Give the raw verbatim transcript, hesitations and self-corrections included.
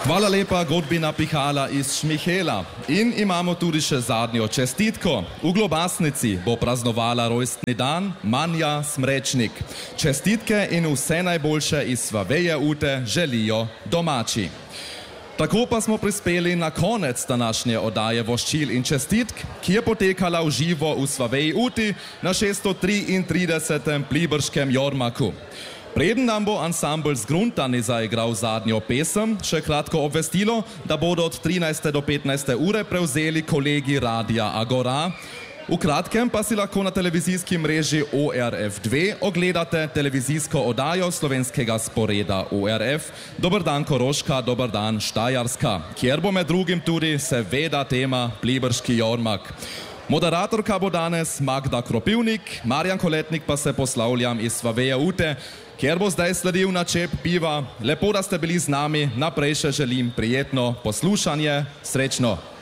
Hvala lepa, godbina pihala iz Šmihela. In imamo tudi še zadnjo čestitko. V Globasnici bo praznovala rojstni dan Manja Smrečnik. Čestitke in vse najboljše iz Svaveje Ute želijo domači. Tako pa smo prispeli na konec današnje oddaje voščil in čestitk, ki je potekala v živo v Svaveji Uti na šeststo triintridesetem pliberškem jormaku. Preden nam bo ansambl z Gruntani zaigral zadnjo pesem, še kratko obvestilo, da bodo od trinajste do petnajste ure prevzeli kolegi Radia Agora. V kratkem pa si lahko na televizijski mreži O R F dva ogledate televizijsko oddajo slovenskega sporeda O R F Dober dan Koroška, dober dan Štajarska, kjer bo med drugim tudi seveda tema pliberški jormak. Moderatorka bo danes Magda Kropivnik, Marjan Koletnik pa se poslavljam iz Svaveje Ute, kjer bo zdaj sledil načep piva. Lepo, da ste bili z nami, naprej še želim prijetno poslušanje, srečno!